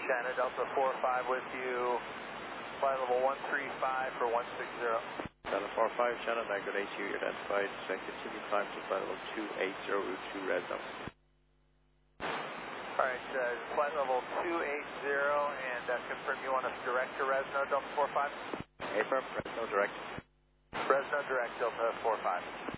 Shannon, Delta 45 with you. Flight level 135 for 160. Delta 45, Shannon, good ACU, you're identified. Continue climb to flight level 280, route 2 Resno. Alright, flight level 280, and confirm you want us direct to Resno, Delta 45? Affirm, Resno direct. Resno direct, Delta 45.